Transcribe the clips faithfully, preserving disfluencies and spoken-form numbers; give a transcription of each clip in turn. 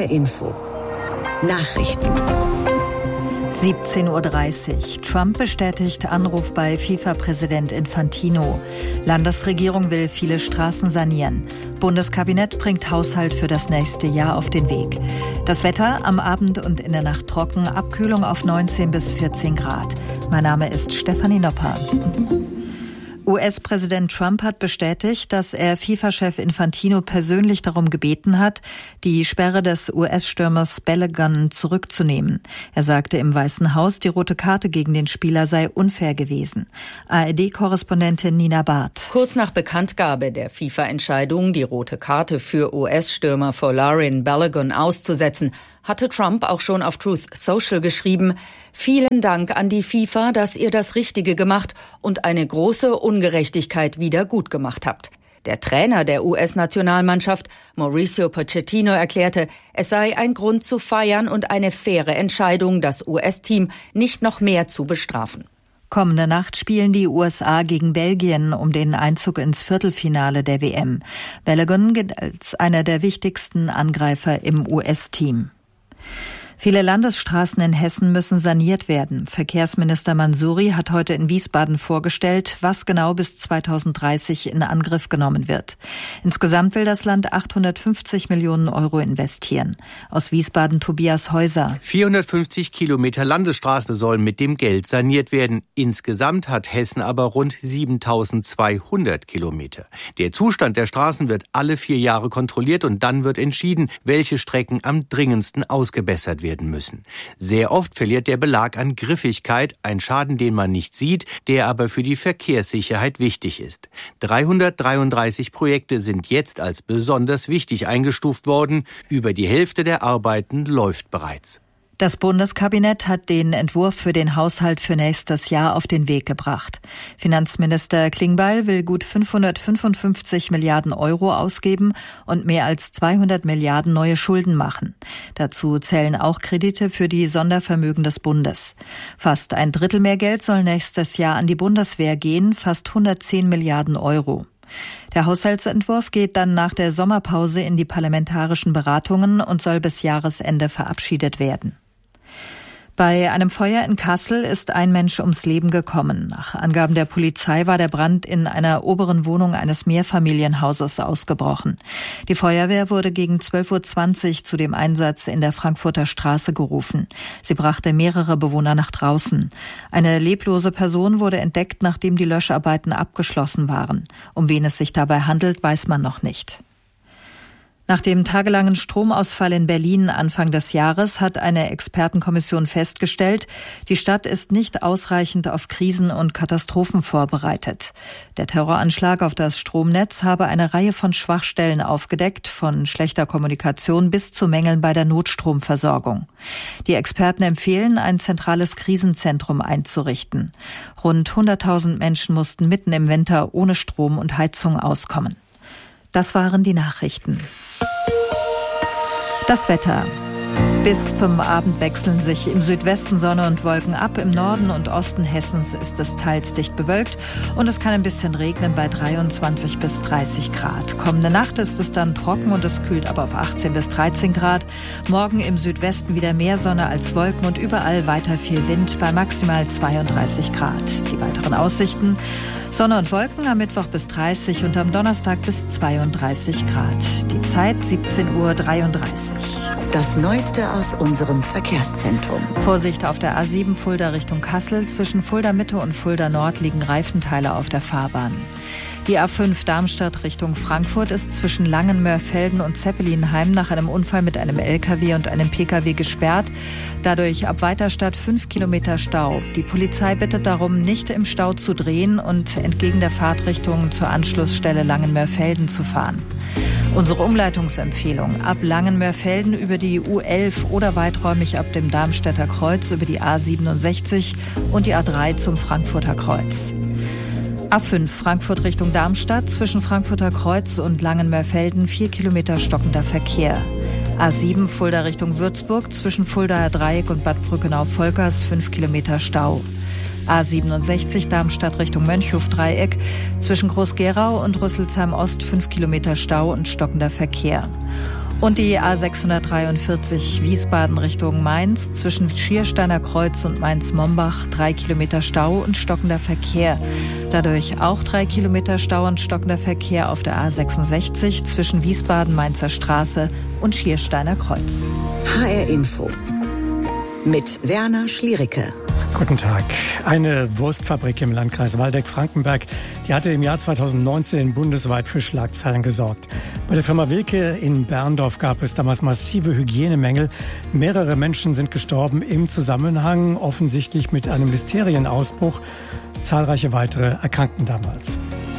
R Info. Nachrichten. siebzehn Uhr dreißig. Trump bestätigt Anruf bei FIFA-Präsident Infantino. Landesregierung will viele Straßen sanieren. Bundeskabinett bringt Haushalt für das nächste Jahr auf den Weg. Das Wetter am Abend und in der Nacht trocken, Abkühlung auf neunzehn bis vierzehn Grad. Mein Name ist Stefanie Nopper. U S-Präsident Trump hat bestätigt, dass er FIFA-Chef Infantino persönlich darum gebeten hat, die Sperre des U S-Stürmers Balogun zurückzunehmen. Er sagte im Weißen Haus, die rote Karte gegen den Spieler sei unfair gewesen. A R D-Korrespondentin Nina Barth. Kurz nach Bekanntgabe der FIFA-Entscheidung, die rote Karte für U S-Stürmer Folarin Balogun auszusetzen, hatte Trump auch schon auf Truth Social geschrieben: Vielen Dank an die FIFA, dass ihr das Richtige gemacht und eine große Ungerechtigkeit wieder gut gemacht habt. Der Trainer der U S-Nationalmannschaft, Mauricio Pochettino, erklärte, es sei ein Grund zu feiern und eine faire Entscheidung, das U S-Team nicht noch mehr zu bestrafen. Kommende Nacht spielen die U S A gegen Belgien um den Einzug ins Viertelfinale der W M. Balogun gilt als einer der wichtigsten Angreifer im U S-Team. Viele Landesstraßen in Hessen müssen saniert werden. Verkehrsminister Mansouri hat heute in Wiesbaden vorgestellt, was genau bis zweitausenddreißig in Angriff genommen wird. Insgesamt will das Land achthundertfünfzig Millionen Euro investieren. Aus Wiesbaden Tobias Häuser. vierhundertfünfzig Kilometer Landesstraßen sollen mit dem Geld saniert werden. Insgesamt hat Hessen aber rund siebentausendzweihundert Kilometer. Der Zustand der Straßen wird alle vier Jahre kontrolliert und dann wird entschieden, welche Strecken am dringendsten ausgebessert werden müssen. Sehr oft verliert der Belag an Griffigkeit, ein Schaden, den man nicht sieht, der aber für die Verkehrssicherheit wichtig ist. dreihundertdreiunddreißig Projekte sind jetzt als besonders wichtig eingestuft worden. Über die Hälfte der Arbeiten läuft bereits. Das Bundeskabinett hat den Entwurf für den Haushalt für nächstes Jahr auf den Weg gebracht. Finanzminister Klingbeil will gut fünfhundertfünfundfünfzig Milliarden Euro ausgeben und mehr als zweihundert Milliarden neue Schulden machen. Dazu zählen auch Kredite für die Sondervermögen des Bundes. Fast ein Drittel mehr Geld soll nächstes Jahr an die Bundeswehr gehen, fast hundertzehn Milliarden Euro. Der Haushaltsentwurf geht dann nach der Sommerpause in die parlamentarischen Beratungen und soll bis Jahresende verabschiedet werden. Bei einem Feuer in Kassel ist ein Mensch ums Leben gekommen. Nach Angaben der Polizei war der Brand in einer oberen Wohnung eines Mehrfamilienhauses ausgebrochen. Die Feuerwehr wurde gegen zwölf Uhr zwanzig zu dem Einsatz in der Frankfurter Straße gerufen. Sie brachte mehrere Bewohner nach draußen. Eine leblose Person wurde entdeckt, nachdem die Löscharbeiten abgeschlossen waren. Um wen es sich dabei handelt, weiß man noch nicht. Nach dem tagelangen Stromausfall in Berlin Anfang des Jahres hat eine Expertenkommission festgestellt, die Stadt ist nicht ausreichend auf Krisen und Katastrophen vorbereitet. Der Terroranschlag auf das Stromnetz habe eine Reihe von Schwachstellen aufgedeckt, von schlechter Kommunikation bis zu Mängeln bei der Notstromversorgung. Die Experten empfehlen, ein zentrales Krisenzentrum einzurichten. Rund hunderttausend Menschen mussten mitten im Winter ohne Strom und Heizung auskommen. Das waren die Nachrichten. Das Wetter. Bis zum Abend wechseln sich im Südwesten Sonne und Wolken ab. Im Norden und Osten Hessens ist es teils dicht bewölkt und es kann ein bisschen regnen bei dreiundzwanzig bis dreißig Grad. Kommende Nacht ist es dann trocken und es kühlt aber auf achtzehn bis dreizehn Grad. Morgen im Südwesten wieder mehr Sonne als Wolken und überall weiter viel Wind bei maximal zweiunddreißig Grad. Die weiteren Aussichten: Sonne und Wolken am Mittwoch bis dreißig und am Donnerstag bis zweiunddreißig Grad. Die Zeit siebzehn Uhr dreiunddreißig. Das Neueste aus unserem Verkehrszentrum. Vorsicht auf der A sieben Fulda Richtung Kassel. Zwischen Fulda Mitte und Fulda Nord liegen Reifenteile auf der Fahrbahn. Die A fünf Darmstadt Richtung Frankfurt ist zwischen Langenmörfelden und Zeppelinheim nach einem Unfall mit einem L K W und einem P K W gesperrt. Dadurch ab Weiterstadt fünf Kilometer Stau. Die Polizei bittet darum, nicht im Stau zu drehen und entgegen der Fahrtrichtung zur Anschlussstelle Langenmörfelden zu fahren. Unsere Umleitungsempfehlung: ab Langenmörfelden über die U elf oder weiträumig ab dem Darmstädter Kreuz über die A siebenundsechzig und die A drei zum Frankfurter Kreuz. A fünf Frankfurt Richtung Darmstadt, zwischen Frankfurter Kreuz und Langenmörfelden vier Kilometer stockender Verkehr. A sieben Fulda Richtung Würzburg, zwischen Fuldaer Dreieck und Bad Brückenau-Volkers fünf Kilometer Stau. A siebenundsechzig Darmstadt Richtung Mönchhof-Dreieck, zwischen Groß-Gerau und Rüsselsheim Ost fünf Kilometer Stau und stockender Verkehr. Und die A sechshundertdreiundvierzig Wiesbaden Richtung Mainz zwischen Schiersteiner Kreuz und Mainz-Mombach drei Kilometer Stau und stockender Verkehr. Dadurch auch drei Kilometer Stau und stockender Verkehr auf der A sechsundsechzig zwischen Wiesbaden-Mainzer Straße und Schiersteiner Kreuz. H R Info mit Werner Schliericke. Guten Tag. Eine Wurstfabrik im Landkreis Waldeck-Frankenberg, die hatte im Jahr zweitausendneunzehn bundesweit für Schlagzeilen gesorgt. Bei der Firma Wilke in Berndorf gab es damals massive Hygienemängel. Mehrere Menschen sind gestorben im Zusammenhang offensichtlich mit einem Listerienausbruch. Zahlreiche weitere erkrankten damals.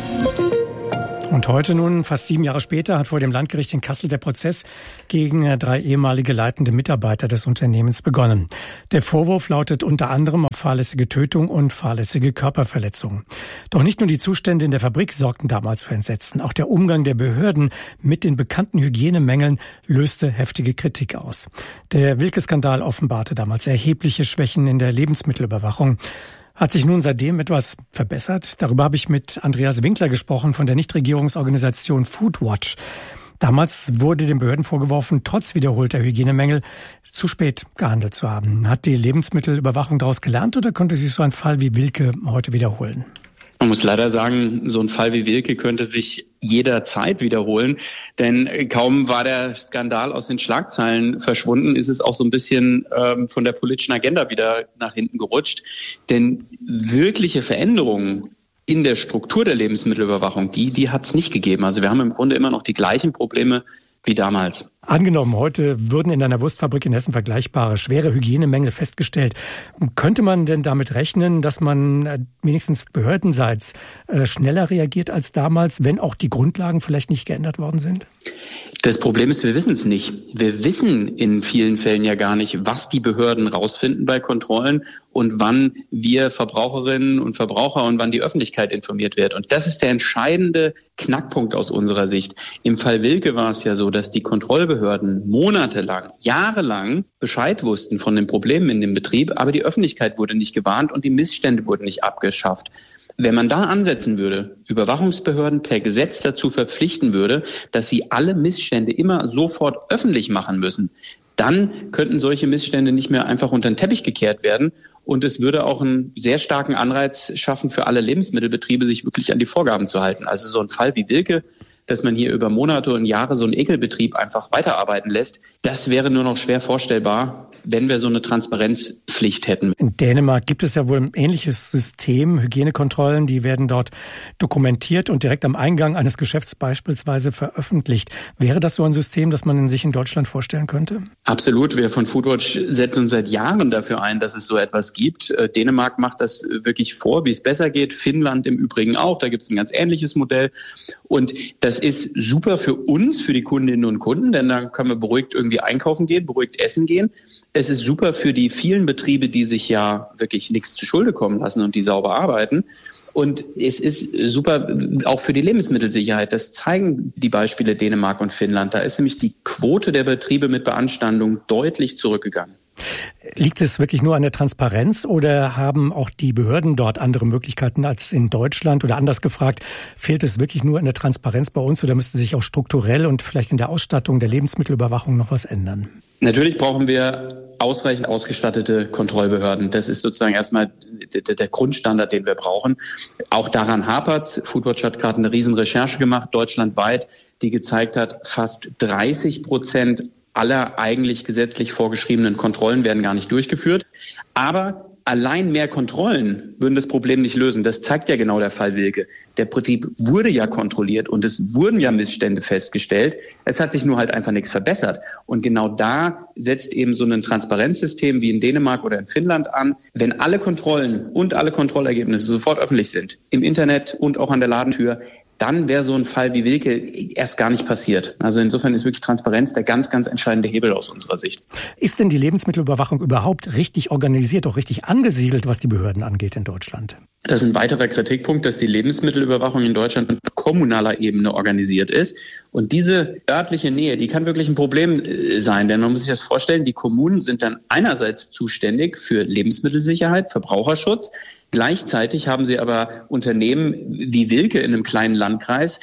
Und heute nun, fast sieben Jahre später, hat vor dem Landgericht in Kassel der Prozess gegen drei ehemalige leitende Mitarbeiter des Unternehmens begonnen. Der Vorwurf lautet unter anderem auf fahrlässige Tötung und fahrlässige Körperverletzung. Doch nicht nur die Zustände in der Fabrik sorgten damals für Entsetzen. Auch der Umgang der Behörden mit den bekannten Hygienemängeln löste heftige Kritik aus. Der Wilke-Skandal offenbarte damals erhebliche Schwächen in der Lebensmittelüberwachung. Hat sich nun seitdem etwas verbessert? Darüber habe ich mit Andreas Winkler gesprochen von der Nichtregierungsorganisation Foodwatch. Damals wurde den Behörden vorgeworfen, trotz wiederholter Hygienemängel zu spät gehandelt zu haben. Hat die Lebensmittelüberwachung daraus gelernt oder konnte sich so ein Fall wie Wilke heute wiederholen? Man muss leider sagen, so ein Fall wie Wilke könnte sich jederzeit wiederholen, denn kaum war der Skandal aus den Schlagzeilen verschwunden, ist es auch so ein bisschen ähm, von der politischen Agenda wieder nach hinten gerutscht. Denn wirkliche Veränderungen in der Struktur der Lebensmittelüberwachung, die, die hat es nicht gegeben. Also wir haben im Grunde immer noch die gleichen Probleme wie damals. Angenommen, heute würden in einer Wurstfabrik in Hessen vergleichbare schwere Hygienemängel festgestellt. Könnte man denn damit rechnen, dass man wenigstens behördenseits schneller reagiert als damals, wenn auch die Grundlagen vielleicht nicht geändert worden sind? Das Problem ist, wir wissen es nicht. Wir wissen in vielen Fällen ja gar nicht, was die Behörden rausfinden bei Kontrollen und wann wir Verbraucherinnen und Verbraucher und wann die Öffentlichkeit informiert wird. Und das ist der entscheidende Knackpunkt aus unserer Sicht. Im Fall Wilke war es ja so, dass die Kontrollbehörden monatelang, jahrelang Bescheid wussten von den Problemen in dem Betrieb, aber die Öffentlichkeit wurde nicht gewarnt und die Missstände wurden nicht abgeschafft. Wenn man da ansetzen würde, Überwachungsbehörden per Gesetz dazu verpflichten würde, dass sie alle Missstände immer sofort öffentlich machen müssen, dann könnten solche Missstände nicht mehr einfach unter den Teppich gekehrt werden. Und es würde auch einen sehr starken Anreiz schaffen für alle Lebensmittelbetriebe, sich wirklich an die Vorgaben zu halten. Also so ein Fall wie Wilke, dass man hier über Monate und Jahre so einen Ekelbetrieb einfach weiterarbeiten lässt, das wäre nur noch schwer vorstellbar, wenn wir so eine Transparenzpflicht hätten. In Dänemark gibt es ja wohl ein ähnliches System. Hygienekontrollen, die werden dort dokumentiert und direkt am Eingang eines Geschäfts beispielsweise veröffentlicht. Wäre das so ein System, das man sich in Deutschland vorstellen könnte? Absolut. Wir von Foodwatch setzen uns seit Jahren dafür ein, dass es so etwas gibt. Dänemark macht das wirklich vor, wie es besser geht. Finnland im Übrigen auch. Da gibt es ein ganz ähnliches Modell. Und das ist super für uns, für die Kundinnen und Kunden, denn da können wir beruhigt irgendwie einkaufen gehen, beruhigt essen gehen. Es ist super für die vielen Betriebe, die sich ja wirklich nichts zu Schulde kommen lassen und die sauber arbeiten. Und es ist super auch für die Lebensmittelsicherheit. Das zeigen die Beispiele Dänemark und Finnland. Da ist nämlich die Quote der Betriebe mit Beanstandung deutlich zurückgegangen. Liegt es wirklich nur an der Transparenz oder haben auch die Behörden dort andere Möglichkeiten als in Deutschland? Oder anders gefragt, fehlt es wirklich nur an der Transparenz bei uns oder müsste sich auch strukturell und vielleicht in der Ausstattung der Lebensmittelüberwachung noch was ändern? Natürlich brauchen wir ausreichend ausgestattete Kontrollbehörden. Das ist sozusagen erstmal der Grundstandard, den wir brauchen. Auch daran hapert's. Foodwatch hat gerade eine riesen Recherche gemacht, deutschlandweit, die gezeigt hat, fast dreißig Prozent aller eigentlich gesetzlich vorgeschriebenen Kontrollen werden gar nicht durchgeführt. Aber allein mehr Kontrollen würden das Problem nicht lösen. Das zeigt ja genau der Fall Wilke. Der Betrieb wurde ja kontrolliert und es wurden ja Missstände festgestellt. Es hat sich nur halt einfach nichts verbessert. Und genau da setzt eben so ein Transparenzsystem wie in Dänemark oder in Finnland an. Wenn alle Kontrollen und alle Kontrollergebnisse sofort öffentlich sind, im Internet und auch an der Ladentür, dann wäre so ein Fall wie Wilke erst gar nicht passiert. Also insofern ist wirklich Transparenz der ganz, ganz entscheidende Hebel aus unserer Sicht. Ist denn die Lebensmittelüberwachung überhaupt richtig organisiert, auch richtig angesiedelt, was die Behörden angeht in Deutschland? Das ist ein weiterer Kritikpunkt, dass die Lebensmittelüberwachung in Deutschland auf kommunaler Ebene organisiert ist. Und diese örtliche Nähe, die kann wirklich ein Problem sein. Denn man muss sich das vorstellen, die Kommunen sind dann einerseits zuständig für Lebensmittelsicherheit, Verbraucherschutz. Gleichzeitig haben sie aber Unternehmen wie Wilke in einem kleinen Landkreis,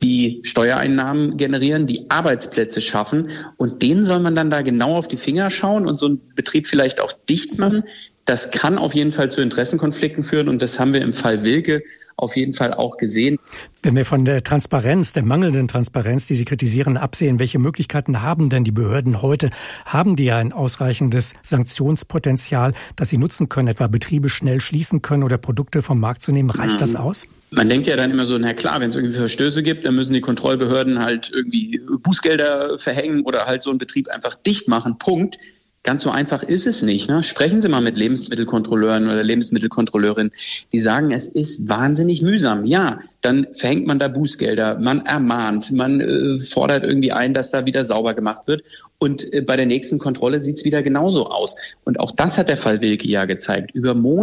die Steuereinnahmen generieren, die Arbeitsplätze schaffen. Und denen soll man dann da genau auf die Finger schauen und so einen Betrieb vielleicht auch dicht machen. Das kann auf jeden Fall zu Interessenkonflikten führen und das haben wir im Fall Wilke auf jeden Fall auch gesehen. Wenn wir von der Transparenz, der mangelnden Transparenz, die Sie kritisieren, absehen, welche Möglichkeiten haben denn die Behörden heute? Haben die ein ausreichendes Sanktionspotenzial, das sie nutzen können, etwa Betriebe schnell schließen können oder Produkte vom Markt zu nehmen? Reicht das aus? Man denkt ja dann immer so, na klar, wenn es irgendwie Verstöße gibt, dann müssen die Kontrollbehörden halt irgendwie Bußgelder verhängen oder halt so einen Betrieb einfach dicht machen. Punkt. Ganz so einfach ist es nicht. Ne? Sprechen Sie mal mit Lebensmittelkontrolleuren oder Lebensmittelkontrolleurinnen, die sagen, es ist wahnsinnig mühsam. Ja, dann verhängt man da Bußgelder, man ermahnt, man äh, fordert irgendwie ein, dass da wieder sauber gemacht wird. Und äh, bei der nächsten Kontrolle sieht es wieder genauso aus. Und auch das hat der Fall Wilke ja gezeigt. Über Monate